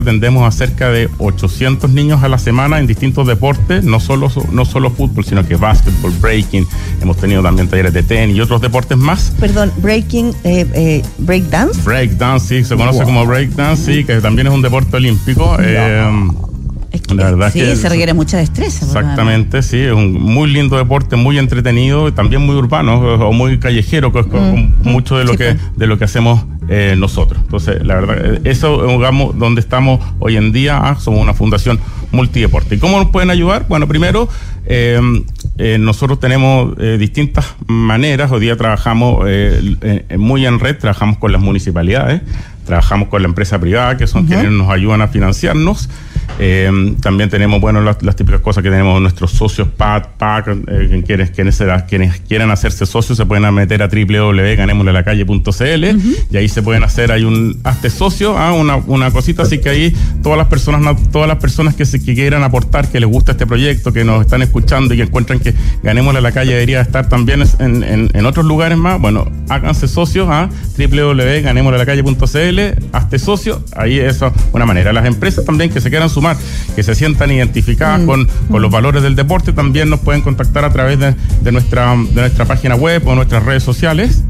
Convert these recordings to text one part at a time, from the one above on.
Atendemos a cerca de 800 niños a la semana en distintos deportes, no solo fútbol, sino que básquetbol, breaking, hemos tenido también talleres de tenis y otros deportes más. Perdón, breaking, breakdance. Breakdance, sí, se conoce como breakdance, sí, que también es un deporte olímpico. Es que, la verdad sí, que se requiere mucha destreza. Exactamente, sí, es un muy lindo deporte, muy entretenido y también muy urbano o muy callejero, que es mucho de lo que hacemos nosotros. Entonces, la verdad, eso, digamos, donde estamos hoy en día, somos una fundación multideporte. ¿Y cómo nos pueden ayudar? Bueno, primero, nosotros tenemos distintas maneras. Hoy día trabajamos muy en red, trabajamos con las municipalidades, trabajamos con la empresa privada, que son quienes nos ayudan a financiarnos. También tenemos, bueno, las típicas cosas que tenemos nuestros socios PAC, quienes quieran hacerse socios se pueden meter a www.ganemoslealacalle.cl y ahí se pueden hacer, hay un hazte socio, una cosita, así que ahí todas las personas que quieran aportar, que les gusta este proyecto, que nos están escuchando y que encuentran que Ganémosle a la Calle debería estar también en otros lugares más, bueno, háganse socios a www.ganemoslealacalle.cl, hazte socio, ahí eso es una manera. Las empresas también que se quieran sumar, que se sientan identificadas con los valores del deporte, también nos pueden contactar a través de nuestra página web o nuestras redes sociales.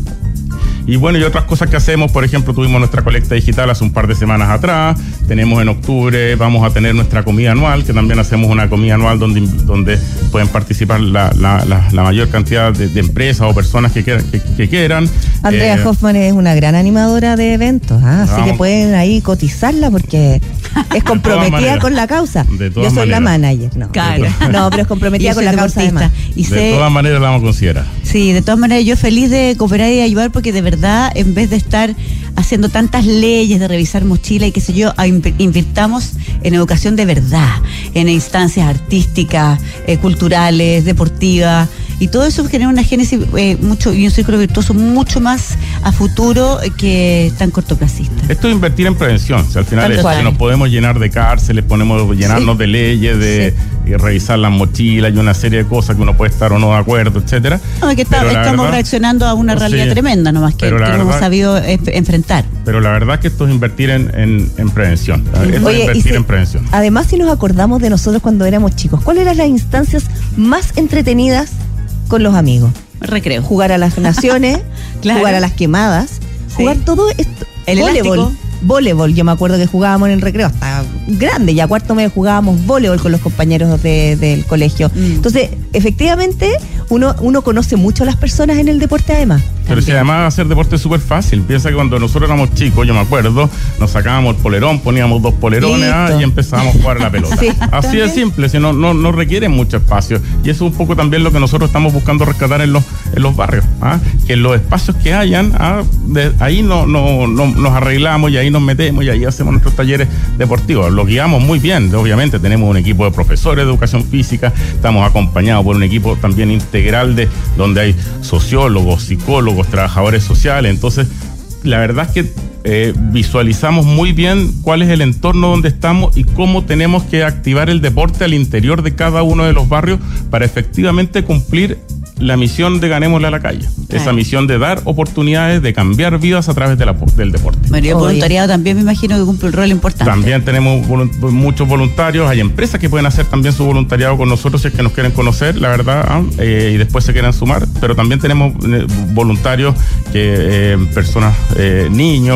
Y bueno, y otras cosas que hacemos, por ejemplo, tuvimos nuestra colecta digital hace un par de semanas atrás, tenemos en octubre, vamos a tener nuestra comida anual, que también hacemos una comida anual donde pueden participar la mayor cantidad de empresas o personas que quieran. Andrea Hoffman es una gran animadora de eventos, así que pueden ahí cotizarla porque es comprometida con la causa. Yo soy la manager, no. Claro. No, pero es comprometida con la causa además. De todas maneras la vamos a considerar. Sí, de todas maneras yo feliz de cooperar y ayudar, porque de verdad, en vez de estar haciendo tantas leyes, de revisar mochila y qué sé yo, invirtamos en educación de verdad, en instancias artísticas, culturales, deportivas, y todo eso genera una génesis mucho, y un círculo virtuoso mucho más a futuro que tan cortoplacista. Esto es invertir en prevención. O sea, al final es que nos podemos llenar de cárceles, llenarnos de leyes, y revisar las mochilas y una serie de cosas que uno puede estar o no de acuerdo, etcétera. No, que estamos reaccionando a una realidad tremenda, nomás que no hemos sabido enfrentar. Pero la verdad que esto es invertir en prevención. Esto es invertir en prevención. Además, si nos acordamos de nosotros cuando éramos chicos, ¿cuáles eran las instancias más entretenidas con los amigos? Recreo. Jugar a las naciones, jugar a las quemadas, jugar todo esto. Voleibol, yo me acuerdo que jugábamos en el recreo, hasta grande, ya cuarto medio jugábamos voleibol con los compañeros del colegio. Entonces, efectivamente, uno conoce mucho a las personas en el deporte además. Pero si además hacer deporte es súper fácil. Piensa que cuando nosotros éramos chicos, yo me acuerdo, nos sacábamos el polerón, poníamos 2 polerones y empezábamos a jugar a la pelota. Sí, así de simple, si no requiere mucho espacio. Y eso es un poco también lo que nosotros estamos buscando rescatar en los barrios. Que en los espacios que hayan, ahí nos arreglamos y ahí nos metemos y ahí hacemos nuestros talleres deportivos. Los guiamos muy bien, obviamente tenemos un equipo de profesores de educación física, estamos acompañados por un equipo también integral donde hay sociólogos, psicólogos, trabajadores sociales. Entonces, la verdad es que visualizamos muy bien cuál es el entorno donde estamos y cómo tenemos que activar el deporte al interior de cada uno de los barrios para efectivamente cumplir la misión de Ganémosle a la Calle. Esa misión de dar oportunidades, de cambiar vidas a través del deporte. Bueno, y el voluntariado también me imagino que cumple un rol importante. También tenemos muchos voluntarios, hay empresas que pueden hacer también su voluntariado con nosotros si es que nos quieren conocer, la verdad, y después se quieren sumar, pero también tenemos voluntarios, personas, niños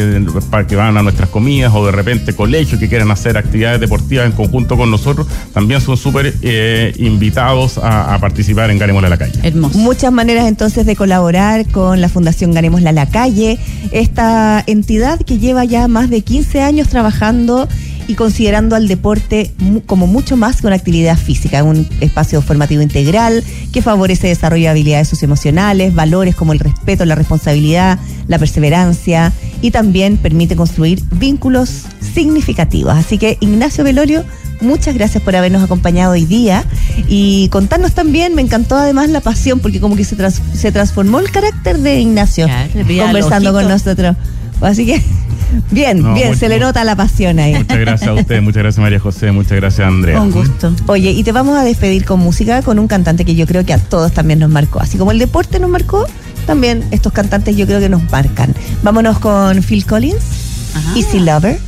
que van a nuestras comidas o de repente colegios que quieren hacer actividades deportivas en conjunto con nosotros, también son súper invitados a participar en Ganémosle a la Calle. Hermoso. Muchas maneras entonces de colaborar con la Fundación Ganémosle a la Calle, esta entidad que lleva ya más de 15 años trabajando y considerando al deporte como mucho más que una actividad física, un espacio formativo integral que favorece el desarrollo de habilidades socioemocionales, valores como el respeto, la responsabilidad, la perseverancia, y también permite construir vínculos significativos. Así que, Ignacio Velorio, muchas gracias por habernos acompañado hoy día y contarnos también. Me encantó además la pasión, porque como que se transformó el carácter de Ignacio conversando con nosotros. Así que bien, se le nota la pasión ahí. Muchas gracias a usted, muchas gracias María José, muchas gracias Andrea. Un gusto. Oye, y te vamos a despedir con música, con un cantante que yo creo que a todos también nos marcó. Así como el deporte nos marcó, también estos cantantes yo creo que nos marcan. Vámonos con Phil Collins, Easy Lover.